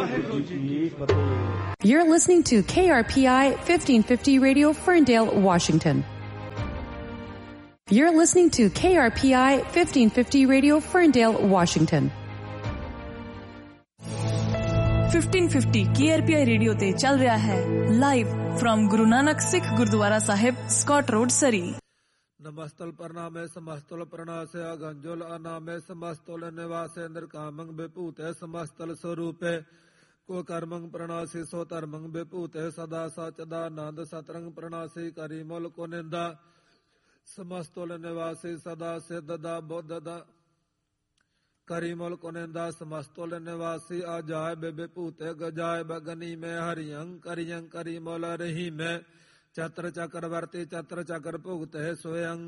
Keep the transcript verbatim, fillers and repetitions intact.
Waheguru ji Ki Fateh. You're listening to K R P I fifteen fifty Radio, Ferndale, Washington. You're listening to K R P I fifteen fifty Radio, Ferndale, Washington. fifteen fifty K R P I radio ਤੇ ਚੱਲ ਰਿਹਾ ਹੈ live firm Guru Nanak ਸਿੱਖ ਗੁਰਦੁਆਰਾ ਸਾਹਿਬ, Scott road, ਸਰੀ। ਨਮਸਤਲ ਪ੍ਰਣਾਮੇ ਸਮਸਤਲ ਪ੍ਰਣਾਸੇ ਅਗੰਜੁਲ ਅਨਾਮੇ ਸਮਸਤਲ ਨਿਵਾਸੇ ਨਿਰਕਾਮੰ ਵਿਭੂਤੇ ਸਮਸਤਲ ਸਰੂਪੇ ਕੋ ਕਰਮੰ ਪ੍ਰਣਾਸੀ ਸੋ ਧਰਮੰ ਵਿਭੂਤੇ ਸਦਾ ਸਚਦਾ ਆਨੰਦ ਸਤਰੰਗ ਪ੍ਰਣਾਸੀ ਕਰੀ ਮੁਲ ਕੋ ਨਿੰਦਾ ਸਮਸਤਲ ਨਿਵਾਸੀ ਸਦਾ ਸਿੱਧ ਦਾ ਬੁੱਧ ਦਾ ਕਰੀ ਮੁਲ ਕੋ ਨਿੰਦਾ ਸਮਸਤਲ ਨਿਵਾਸੀ ਆਜਾਇ ਵਿਭੂਤੇ ਗਜਾਇ ਬਗਨੀ ਮੈਂ ਹਰਿਯੰ ਕਰਿਯੰ ਕਰੀ ਮੁਲ ਰਹੀ ਮੈਂ ਚਤਰ ਚਕਰਵਰਤੀ ਚਤਰ ਚਕਰ ਭੁਗਤੇ ਸੋਯੰ